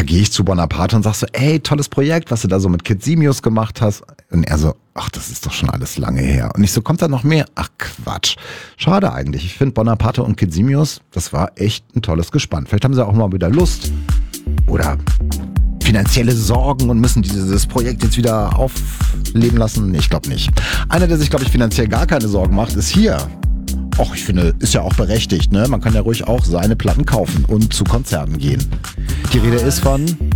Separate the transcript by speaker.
Speaker 1: gehe ich zu Bonaparte und sag so, ey, tolles Projekt, was du da so mit Kid Simius gemacht hast. Und er so, ach, das ist doch schon alles lange her. Und ich so, kommt da noch mehr? Ach, Quatsch. Schade eigentlich. Ich finde Bonaparte und Kid Simius, das war echt ein tolles Gespann. Vielleicht haben sie auch mal wieder Lust oder finanzielle Sorgen und müssen dieses Projekt jetzt wieder aufleben lassen. Nee, ich glaube nicht. Einer, der sich, glaube ich, finanziell gar keine Sorgen macht, ist hier. Och, ich finde, ist ja auch berechtigt, ne? Man kann ja ruhig auch seine Platten kaufen und zu Konzerten gehen. Die Rede ist von